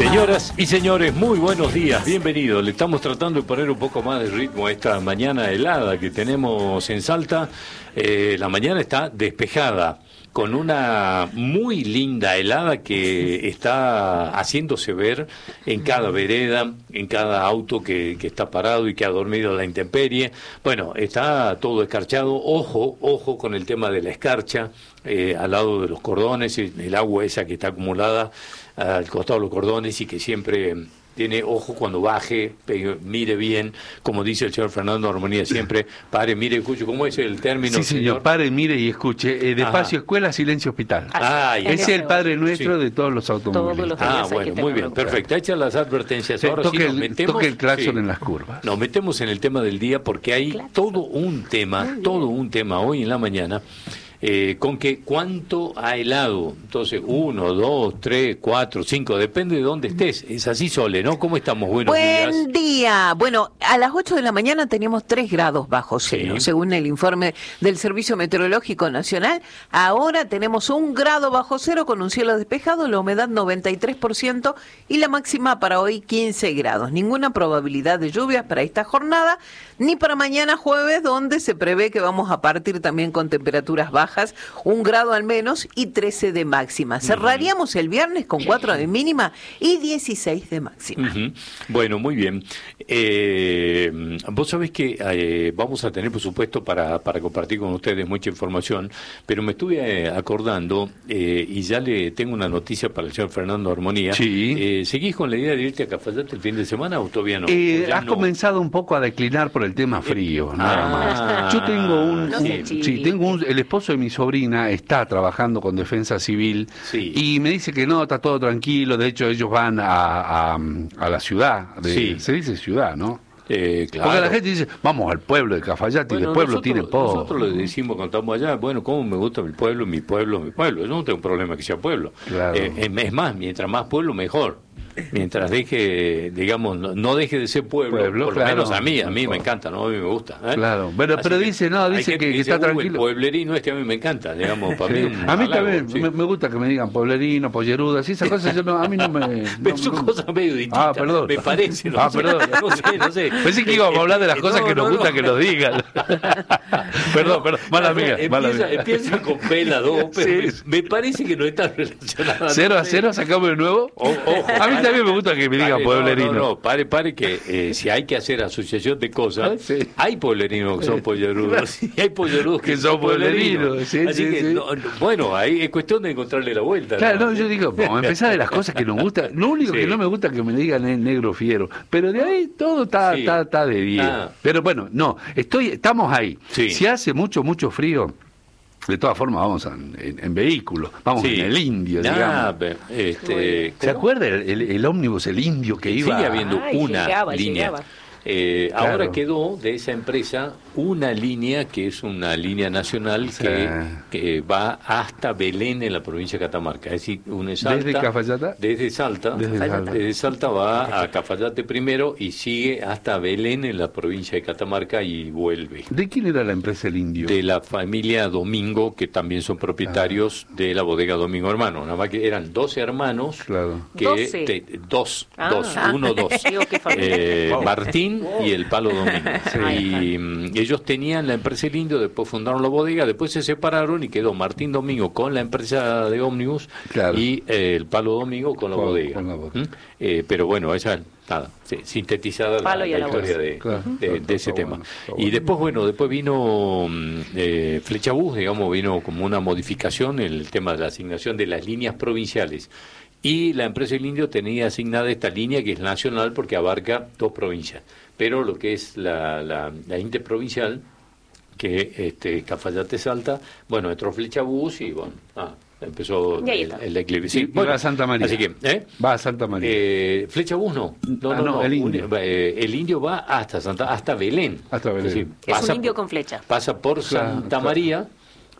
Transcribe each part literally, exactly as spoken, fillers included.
Señoras y señores, muy buenos días, bienvenidos. Le estamos tratando de poner un poco más de ritmo a esta mañana helada que tenemos en Salta. Eh, la mañana está despejada, con una muy linda helada que está haciéndose ver en cada vereda, en cada auto que, que está parado y que ha dormido en la intemperie. Bueno, está todo escarchado. Ojo, ojo con el tema de la escarcha, eh, al lado de los cordones, el agua esa que está acumulada al costado de los cordones y que siempre tiene ojo cuando baje, pegue, mire bien, como dice el señor Fernando Armonía siempre, pare, mire, escuche. ¿Cómo es el término? Sí, señor, señor? Pare, mire y escuche. Eh, despacio, escuela, silencio, hospital. Ah, ese es el Padre Nuestro sí. de todos los automovilistas. Ah, bueno, muy bien, perfecto. Hechas las advertencias. Sí, ahora toque, sí nos el, metemos, toque el claxon sí, en las curvas. Nos metemos en el tema del día porque hay claro. todo un tema, todo un tema hoy en la mañana. Eh, con que cuánto ha helado, entonces uno, dos, tres, cuatro, cinco, depende de dónde estés, es así, Sole, ¿no? ¿Cómo estamos? Buenos Buen días. día, bueno, a las ocho de la mañana teníamos tres grados bajo cero, sí. según el informe del Servicio Meteorológico Nacional. Ahora tenemos un grado bajo cero con un cielo despejado, la humedad noventa y tres por ciento y la máxima para hoy quince grados. Ninguna probabilidad de lluvias para esta jornada, ni para mañana jueves, donde se prevé que vamos a partir también con temperaturas bajas, un grado al menos y trece de máxima. Cerraríamos el viernes con cuatro de mínima y dieciséis de máxima. Uh-huh. Bueno, muy bien. Eh, vos sabés que eh, vamos a tener, por supuesto, para, para compartir con ustedes mucha información, pero me estuve acordando eh, y ya le tengo una noticia para el señor Fernando Armonía. Sí. Eh, ¿Seguís con la idea de irte a Cafayate el fin de semana o todavía no? Eh, has no? comenzado un poco a declinar por el tema frío, eh, nada ah, más. Yo tengo un, no un sé, sí, tengo un, el esposo de mi sobrina está trabajando con Defensa Civil sí. y me dice que no, está todo tranquilo. De hecho, ellos van a, a, a la ciudad, de, sí. se dice ciudad, ¿no? Eh, claro. Porque la gente dice, vamos al pueblo de Cafayate, bueno, y el pueblo nosotros, tiene todo. Nosotros le decimos cuando estamos allá, bueno, cómo me gusta mi pueblo, mi pueblo, mi pueblo. Yo no tengo problema que sea pueblo. Claro. Eh, es más, mientras más pueblo, mejor. Mientras deje, digamos, no, no deje de ser pueblo, pueblo por claro, lo menos a mí, a mí mejor. me encanta, ¿no? A mí me gusta. ¿eh? Claro, pero, pero que dice, no, dice que, que, que dice, está uh, tranquilo. El pueblerino este a mí me encanta, digamos, para sí. mí un A mí halago, también, sí. me, me gusta que me digan pueblerino, polleruda, así esas cosas, yo no, a mí no me... Pero no, son no. cosas medio distintas, Ah, perdón. me parece, no ah, sé, perdón. no sé, no sé. Pensé que íbamos a hablar de las cosas no, que nos no, gusta no. que nos digan. perdón, perdón, mala mía, mala empieza, mía. empieza con P la dos, pero Sí. me, me parece que no está relacionada. Cero no a sé. cero, sacamos de nuevo. O, ojo, a mí pare, también me gusta que me digan pare, pueblerino. No, no, no, pare, pare, que eh, si hay que hacer asociación de cosas, Ah, sí. hay pueblerinos que son pollerudos, y hay pollerudos que, Que son pueblerinos, sí, Así sí, que, sí. No, no, bueno, ahí es cuestión de encontrarle la vuelta. Claro, ¿no? no, yo digo, vamos a empezar de las cosas que nos gustan. Lo único Sí. que no me gusta es que me digan es negro fiero. Pero de ahí todo está, Sí. está, está de diez. Ah. Pero bueno, no, estoy, estamos ahí. Sí. Si hace mucho, mucho frío, de todas formas vamos en, en, en vehículo, vamos Sí. en el indio, Ah, digamos. pe- este, ¿Se ¿cómo? acuerda el, el, el ómnibus, el indio que iba? Sigue habiendo Ay, una llegaba, línea. llegaba. Eh, Claro. Ahora quedó de esa empresa una línea que es una línea nacional Sí. que, que va hasta Belén en la provincia de Catamarca. Es decir, una Salta, ¿Desde Cafayate? Desde Salta, Desde Salta. desde Salta va a Cafayate primero y sigue hasta Belén en la provincia de Catamarca y vuelve. ¿De quién era la empresa el indio? De la familia Domingo, que también son propietarios de la bodega Domingo Hermano. Nada más que eran dos hermanos, Claro. que Doce. te- dos, Ah. dos, uno, dos. Digo, qué familia. Eh, Martín y el Palo Domingo. Sí. Y mm, ellos tenían la empresa El Indio, después fundaron la bodega, después se separaron y quedó Martín Domingo con la empresa de ómnibus Claro. y eh, el Palo Domingo con la Con- bodega. con la bodega. ¿Mm? Eh, pero bueno, esa nada, sí, sintetizada la, Palo y la a la historia voz. de, Claro. de- de Está ese bueno, tema. está Y bueno. después, bueno, después vino mm, eh, Flechabús, digamos, vino como una modificación en el tema de la asignación de las líneas provinciales. Y la empresa El Indio tenía asignada esta línea que es nacional porque abarca dos provincias. Pero lo que es la, la, la interprovincial, que este, Cafayate Salta, bueno, entró Flechabús y bueno, ah, empezó Y ahí el, está. el declive. Y- Sí, y bueno, va a Santa María. Así que, ¿eh? Va a Santa María. Eh, Flechabús no. No, Ah, no, no, no, el un- Indio. eh, el Indio va hasta Santa, hasta Belén. Hasta Belén. Es decir, Es pasa un indio por- con flecha. Pasa por Claro, Santa claro. María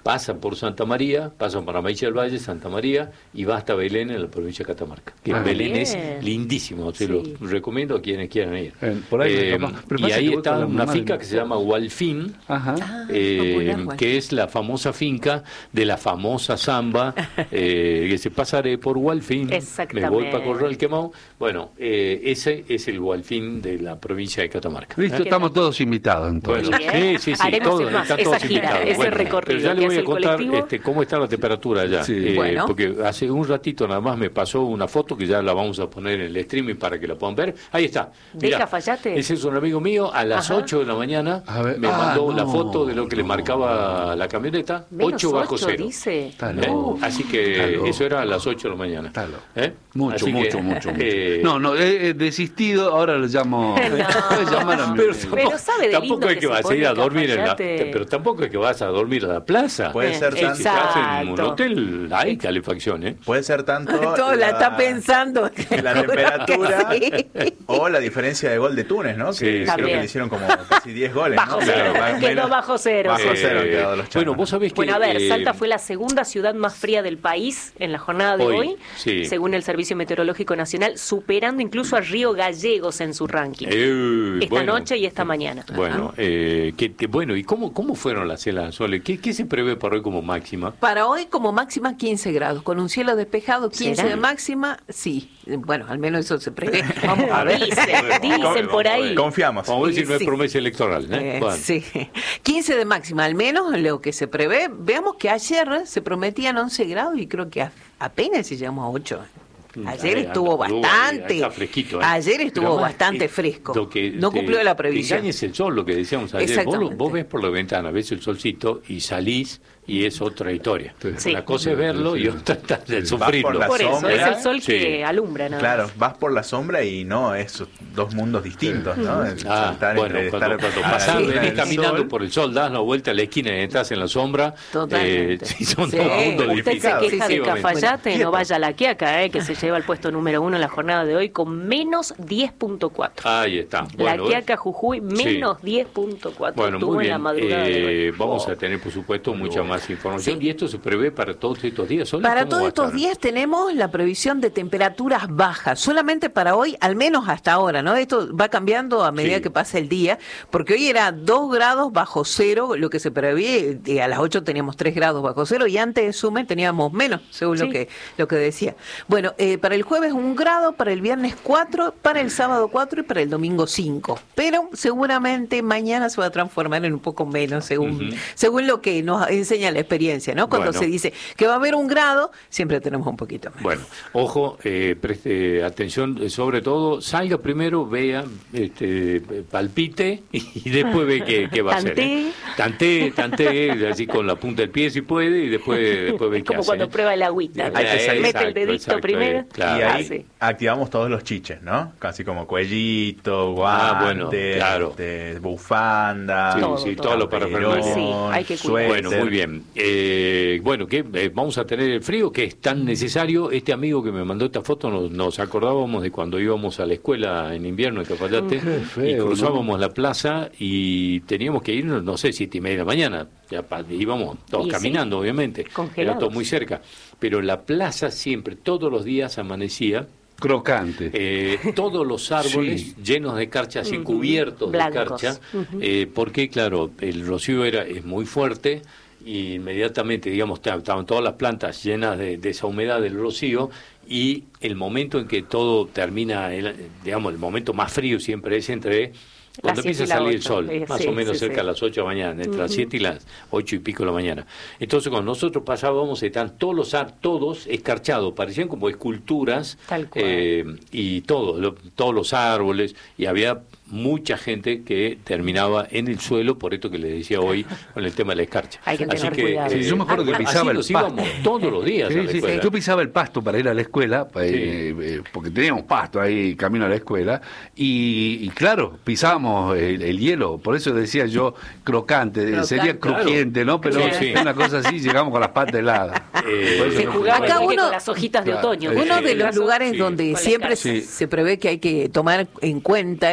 pasa por Santa María, pasa por Amaiche del Valle, Santa María, y va hasta Belén en la provincia de Catamarca. Que Ah, Belén bien. es lindísimo, se Sí. lo recomiendo a quienes quieran ir. Eh, por ahí, Eh, capaz. Pero y pasa ahí que voy está con la una mamá de finca mi- que se llama Hualfín, Ah, eh, popular, bueno. que es la famosa finca de la famosa samba, eh, que se pasaré por Hualfín, me Exactamente. voy para Corral Quemado. Bueno, eh, ese es el Hualfín de la provincia de Catamarca. Listo, ¿Eh? estamos todos invitados entonces. Bueno, Bien. sí, sí, sí, Haremos todos, es más, están esa todos gira, invitados. ese Bueno, recorrido pero ya que le voy hace a el contar colectivo. este, cómo está la temperatura allá. Sí. Eh, Bueno. Porque hace un ratito nada más me pasó una foto que ya la vamos a poner en el streaming para que la puedan ver. Ahí está. ¿De Mirá, Cafayate? ese es un amigo mío. A las Ajá. ocho de la mañana A ver, me ah, mandó no, la foto de lo que le no. marcaba la camioneta. Menos ocho bajo ocho, cero. dice. Está ¿Eh? loco. Así Está que loco. eso era a las ocho de la mañana. Está loco. ¿Eh? Mucho, Así que, mucho, mucho, mucho. eh, No, no, he, he desistido, ahora lo llamo. Voy a llamar a mi Pero, amigo. Pero sabe de tampoco lindo es que que se vas a ir a pone dormir en la, Cafayate. pero tampoco es que vas a dormir a la plaza. Puede Eh, ser Si tanto, estás en un Exacto. hotel hay calefacción, ¿eh? puede ser tanto Todo la está pensando. la temperatura Sí. o la diferencia de gol de Túnez, ¿no? Sí, Que creo también. que le hicieron como casi diez goles. Bajo ¿no? cero, Claro, quedó menos- bajo cero. Bajo Sí. cero han quedado los Bueno, chanos. vos sabés que... Bueno, a ver, eh, Salta fue la segunda ciudad más fría del país en la jornada de Hoy, hoy, sí. según el Servicio Meteorológico Nacional, superando incluso a Río Gallegos en su ranking. eh, esta bueno, noche y esta mañana. Bueno, eh, que, que- bueno, ¿y cómo, cómo fueron las celas, Sole? ¿Qué, ¿Qué se prevé para hoy como máxima? Para hoy como máxima quince grados, con un cielo despejado, quince ¿Será? de máxima, sí. Bueno, al menos eso se prevé. Vamos a ver. Dicen, dicen por ahí. Confiamos. Vamos a ver si no es Sí. promesa electoral, ¿eh? Eh, Bueno. sí. quince de máxima, al menos lo que se prevé. Veamos que ayer se prometían once grados y creo que a- apenas si llegamos a ocho. Ayer Ahí estuvo anda, bastante. ahí está fresquito, ¿eh? Ayer Pero estuvo además, bastante eh, fresco. lo que No te- cumplió la Te previsión. engañes el sol, lo que decíamos ayer. Vos, lo- Exactamente. vos ves por la ventana, ves el solcito y salís y es otra historia. Sí. Una cosa es verlo y otra es sufrirlo. por la Por eso, sombra. es el sol Sí. que alumbra, ¿no? Claro, vas por la sombra y no, es dos mundos distintos, ¿no? El Ah, saltar bueno, entre cuando, estar cuando a la pasás, luz venís del caminando sol. por el sol, das la vuelta a la esquina y estás en la sombra. Totalmente. Eh, sí, son Sí. dos mundos Usted se difíciles. queja de efectivamente. Cafayate, no vaya a la Quiaca, eh, que se lleva el puesto número uno en la jornada de hoy con menos diez punto cuatro. Ahí está. La Bueno, Quiaca Jujuy, menos diez punto cuatro Bueno, tuvo muy en la bien. madrugada de Eh, hoy. vamos Oh. a tener, por supuesto, mucha más información. Sí. Y esto se prevé para todos estos días. Sole, Para ¿cómo todos va a estos estar? días tenemos la previsión de temperaturas bajas, solamente para hoy, al menos hasta ahora, ¿no? Esto va cambiando a medida Sí. que pasa el día, porque hoy era dos grados bajo cero, lo que se prevé, y a las ocho teníamos tres grados bajo cero, y antes de Sume teníamos menos, según Sí. lo que lo que decía. Bueno, eh, para el jueves un grado, para el viernes cuatro, para el sábado cuatro y para el domingo cinco. Pero seguramente mañana se va a transformar en un poco menos, según, Ujú. según lo que nos enseña la experiencia, ¿no? Cuando Bueno. se dice que va a haber un grado, siempre tenemos un poquito más. Bueno, ojo, eh, preste atención, eh, sobre todo, salga primero, vea, este, palpite y después ve qué, qué va a hacer. ¿eh? Tantee, tantee, así con la punta del pie si puede y después, después ve qué Como hace. cuando ¿eh? prueba el agüita. Hay que salir. Mete el Exacto, dedito exacto, primero. eh, claro. Y ahí Ah, sí. activamos todos los chiches, ¿no? Casi como cuellito, guantes, Ah, bueno, claro. este, bufanda, Sí, Todo, sí, todo. todo lo para pantalón, Sí, hay que cuidar. Bueno, suéter. muy bien. Eh, bueno, que eh, vamos a tener el frío que es tan necesario. Este amigo que me mandó esta foto nos, nos acordábamos de cuando íbamos a la escuela en invierno en Cafayate Qué feo, y cruzábamos ¿no? la plaza y teníamos que irnos, no sé, siete y media de la mañana. Ya pa- íbamos todos Y sí, caminando, obviamente. congelados. Era todo muy cerca. Pero la plaza siempre, todos los días amanecía. Crocante. Eh, todos los árboles Sí. llenos de carchas y Ujú. cubiertos Blancos. de carcha, Ujú. eh, porque claro, el rocío era es muy fuerte y inmediatamente, digamos, ta- estaban todas las plantas llenas de, de esa humedad del rocío y el momento en que todo termina, el, digamos, el momento más frío siempre es entre cuando Las siete empieza a y la salir el ocho. sol, Eh, más sí, o menos sí, cerca sí. de las ocho de la mañana, entre las siete y las ocho y pico de la mañana. Entonces cuando nosotros pasábamos estaban todos los ar- todos escarchados, parecían como esculturas Tal cual. eh, y todo, lo- todos los árboles y había mucha gente que terminaba en el suelo, por esto que les decía hoy con el tema de la escarcha. Hay que Así tener que, cuidado. Sí, yo me acuerdo que así pisaba el nos pasto. íbamos todos los días Sí, a la sí, escuela. Yo pisaba el pasto para ir a la escuela, eh, eh, porque teníamos pasto ahí camino a la escuela, y, y claro, pisábamos el, el hielo, por eso decía yo crocante, Crocante. sería crujiente, ¿no? Pero Sí, sí. una cosa así, llegamos con las patas heladas. Eh, Por eso Se no- jugaba Acá con uno- las hojitas de Claro. otoño. Uno Uno de El los brazo- lugares sí, donde con la siempre escarcha. se, se prevé que hay que tomar en cuenta es, por ejemplo,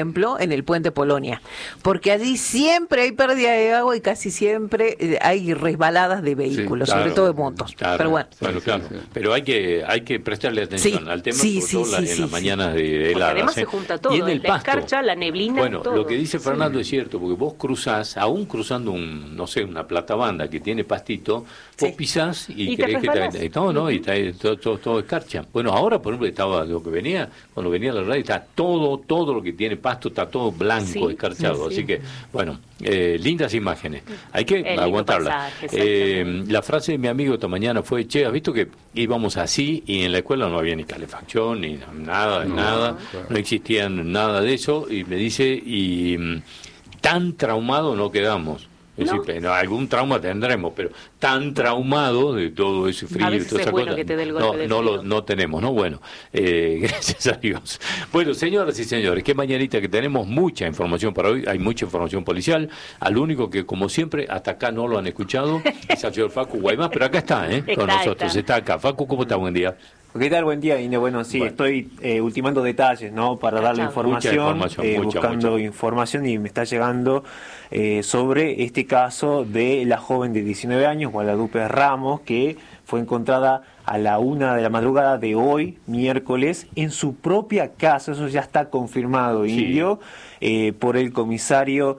ejemplo, en el puente Polonia, porque allí siempre hay pérdida de agua y casi siempre eh, hay resbaladas de vehículos, Sí, claro, sobre todo de motos. claro, Pero bueno. bueno, claro. Pero hay que hay que prestarle atención Sí, al tema, sí, sobre sí, todo la- sí, en sí, las sí. mañanas de, de Porque heladas. además ¿eh? se junta todo, Y en el la pasto. escarcha, la neblina, Bueno, todo. lo que dice Fernando es cierto, porque vos cruzás, aún cruzando un, no sé, una platabanda que tiene pastito, vos Sí. pisás y, Y te creés que resbalás. está, no, no, y está ahí todo, todo, todo escarcha. Bueno, ahora, por ejemplo, estaba lo que venía, cuando venía la radio, está todo, todo lo que tiene pasto, está todo blanco, Sí, escarchado. sí, Así sí. que, bueno, eh, lindas imágenes. Hay que El lindo aguantarlas. paisaje, Eh, exactamente. la frase de mi amigo esta mañana fue, che, ¿has visto que íbamos así y en la escuela no había ni calefacción, ni nada, No, nada, claro. no existían nada de eso? Y me dice, y mm, tan traumado no quedamos. Es No. decir, no, algún trauma tendremos, pero tan traumado de todo ese frío A y veces toda es esa bueno cosa, que te dé el no, golpe de no, lo, frío. no tenemos, ¿no? Bueno, eh, gracias a Dios. Bueno, señoras y señores, qué mañanita que tenemos, mucha información para hoy, hay mucha información policial, al único que, como siempre, hasta acá no lo han escuchado, es al señor Facu Guaymás, pero acá está, ¿eh? Con Está, nosotros, está. está acá. Facu, ¿cómo está? Buen día. ¿Qué tal? Buen día, Ine. Bueno, sí, Bueno. estoy eh, ultimando detalles, ¿no? Para darle Mucha información, información, eh, mucha, buscando mucha. información y me está llegando eh, sobre este caso de la joven de diecinueve años, Guadalupe Ramos, que fue encontrada a la una de la madrugada de hoy, miércoles, en su propia casa. Eso ya está confirmado, Sí. Indio, eh, por el comisario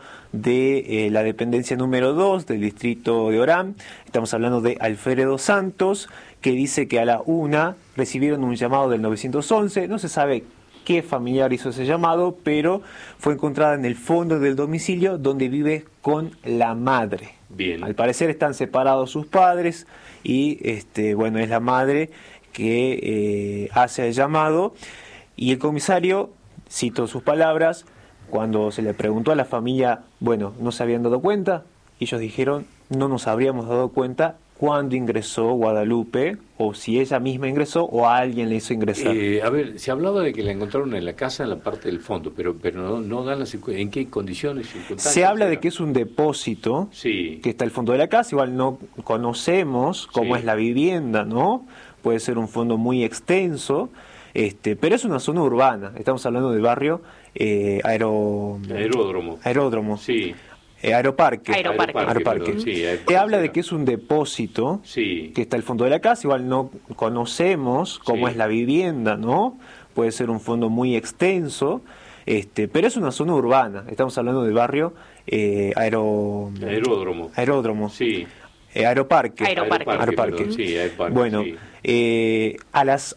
de eh, la dependencia número dos del distrito de Orán. Estamos hablando de Alfredo Santos, que dice que a la una recibieron un llamado del nueve once. No se sabe qué familiar hizo ese llamado, pero fue encontrada en el fondo del domicilio donde vive con la madre. Bien. Al parecer están separados sus padres y este bueno es la madre que eh, hace el llamado, y el comisario, cito sus palabras, cuando se le preguntó a la familia, bueno, no se habían dado cuenta, ellos dijeron, no nos habríamos dado cuenta cuándo ingresó Guadalupe, o si ella misma ingresó o a alguien le hizo ingresar. Eh, a ver, se hablaba de que la encontraron en la casa, en la parte del fondo, pero pero no, no dan las circun- en qué condiciones, circunstancias. Se habla de era? que es un depósito Sí. que está al fondo de la casa, igual no conocemos cómo Sí. es la vivienda, ¿no? Puede ser un fondo muy extenso, este, pero es una zona urbana. Estamos hablando del barrio eh, aero... Aeródromo. Aeródromo. Sí. Eh, aeroparque. Aeroparque. Aeroparque. perdón, sí, aeroparque. Te habla de que es un depósito Sí. que está al fondo de la casa, igual no conocemos cómo Sí. es la vivienda, ¿no? Puede ser un fondo muy extenso, este, pero es una zona urbana. Estamos hablando del barrio eh, aero... Aeródromo. Aeródromo. Sí. Eh, aeroparque. Aeroparque. Aeroparque. perdón, sí, aeroparque, Bueno, sí. eh, a las